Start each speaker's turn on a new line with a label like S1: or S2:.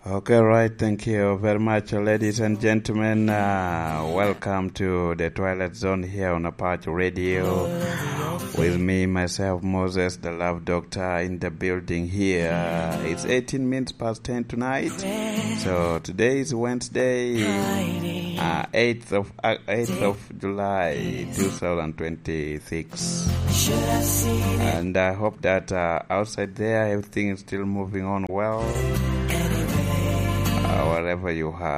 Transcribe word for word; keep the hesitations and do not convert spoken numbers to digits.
S1: Okay, right. Thank you very much, ladies and gentlemen. Uh, welcome to the Twilight Zone here on Apache Radio. With me, myself, Moses, the Love Doctor, in the building here. It's eighteen minutes past ten tonight. So today is Wednesday, uh, eighth of uh, eighth of July, twenty twenty-six. And I hope that uh, outside there everything is still moving on well. Uh, wherever you are.